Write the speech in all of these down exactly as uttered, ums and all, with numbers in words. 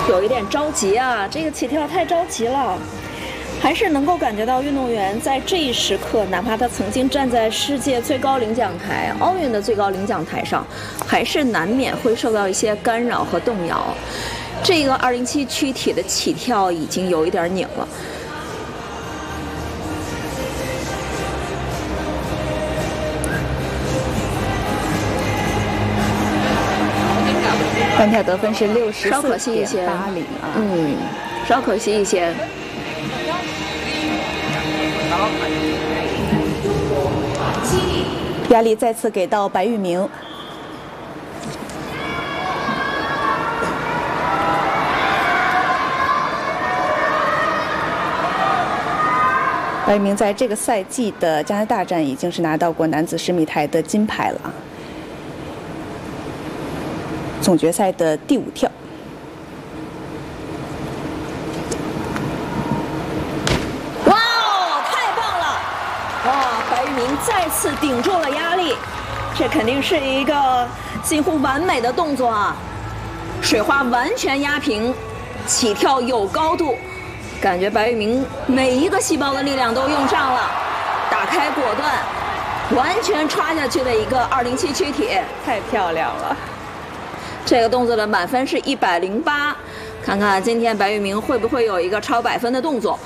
有一点着急啊，这个起跳太着急了。还是能够感觉到运动员在这一时刻，哪怕他曾经站在世界最高领奖台、奥运的最高领奖台上，还是难免会受到一些干扰和动摇。这个二零七躯体的起跳已经有一点拧了。 单跳得分是六十稍可四点惜一些， 八零啊， 嗯，稍可惜一些。 压力再次给到白玉明。白玉明在这个赛季的加拿大站已经是拿到过男子十米台的金牌了啊，总决赛的第五跳。 哇哦，太棒了！哇，白玉明再次顶住了压力，这肯定是一个近乎完美的动作啊！水花完全压平，起跳有高度。感觉白玉明每一个细胞的力量都用上了，打开果断，完全插下去的一个二零七躯体， 太漂亮了！ 这个动作的满分是一百零八，看看今天白玉明会不会有一个超百分的动作。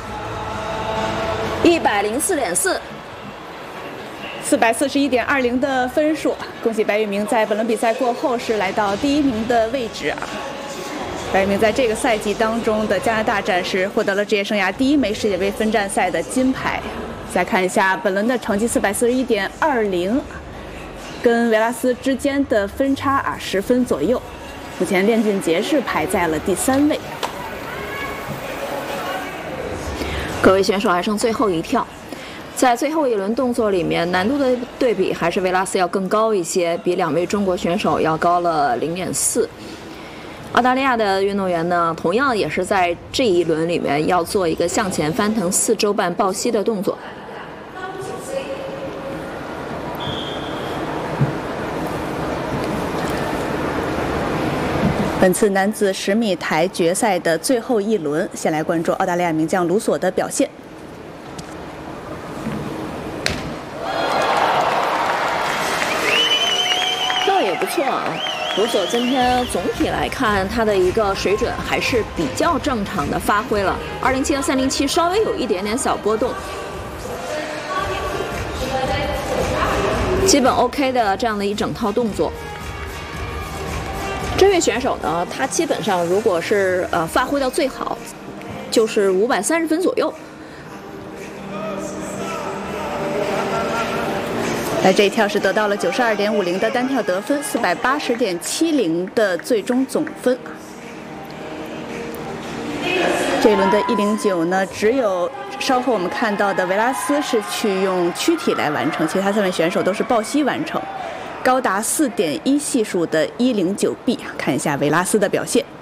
一百零四点四， 四百四十一点二零的分数，恭喜白玉明在本轮比赛过后是来到第一名的位置啊！白玉明在这个赛季当中的加拿大站是获得了职业生涯第一枚世界杯分站赛的金牌。再看一下本轮的成绩，四百四十一点二零，跟维拉斯之间的分差啊十分左右。目前练俊杰是排在了第三位。 各位选手还剩最后一跳，在最后一轮动作里面，难度的对比还是维拉斯要更高一些，比两位中国选手要高了零点四。澳大利亚的运动员呢，同样也是在这一轮里面要做一个向前翻腾四周半抱膝的动作。 本次男子十米台决赛的最后一轮，先来关注澳大利亚名将卢索的表现。 跳也不错啊。卢索今天总体来看，他的一个水准还是比较正常的发挥了。二零七和三零七稍微有一点点小波动，基本 OK 的这样的一整套动作。这位选手呢，他基本上如果是呃发挥到最好，就是五百三十分左右。 那这一跳是得到了九十二点五零的单跳得分，四百八十点七零的最终总分。这一轮的一零九呢，只有稍后我们看到的维拉斯是去用躯体来完成，其他三位选手都是抱膝完成，高达四点一系数的一零九 B。看一下维拉斯的表现。